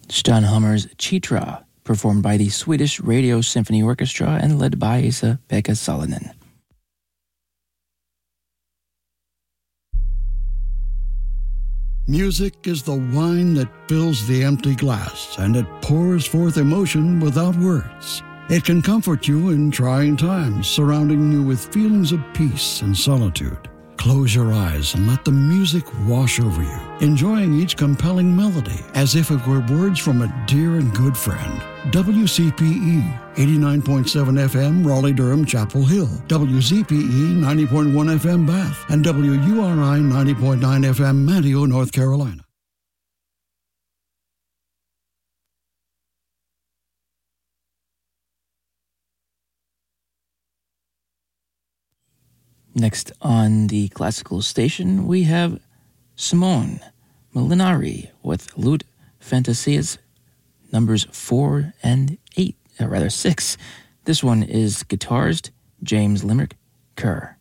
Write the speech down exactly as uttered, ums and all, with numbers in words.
Stanhammer's Chitra, performed by the Swedish Radio Symphony Orchestra and led by Esa-Pekka Salonen. Music is the wine that fills the empty glass, and it pours forth emotion without words. It can comfort you in trying times, surrounding you with feelings of peace and solitude. Close your eyes and let the music wash over you, enjoying each compelling melody as if it were words from a dear and good friend. W C P E, eighty-nine point seven F M, Raleigh-Durham, Chapel Hill. W Z P E, ninety point one F M, Bath. And W U R I, ninety point nine F M, Manteo, North Carolina. Next on the classical station, we have Simone Molinari with Lute Fantasias numbers four and eight, or rather six. This one is guitarist James Limerick Kerr.